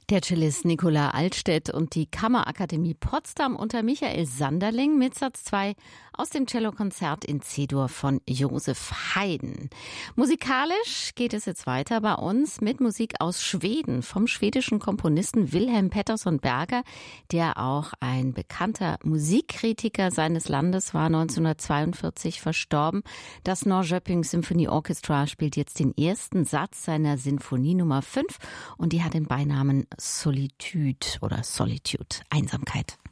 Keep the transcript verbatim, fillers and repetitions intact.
Der Cellist Nicola Altstädt und die Kammerakademie Potsdam unter Michael Sanderling mit Satz zwei aus dem Cellokonzert in C-Dur von Joseph Haydn. Musikalisch geht es jetzt weiter bei uns mit Musik aus Schweden vom schwedischen Komponisten Wilhelm Pettersson Berger, der auch ein bekannter Musikkritiker seines Landes war, neunzehnhundertzweiundvierzig verstorben. Das Norrköping Symphony Orchestra spielt jetzt den ersten Satz seiner Sinfonie Nummer fünf und die hat den Beinamen Solitude oder Solitude, Einsamkeit.